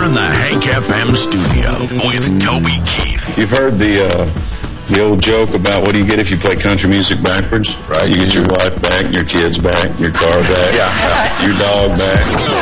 We're in the Hank FM studio with Toby Keith. You've heard the old joke about what do you get if you play country music backwards? Right. You get your wife back, your kids back, your car back, your dog back.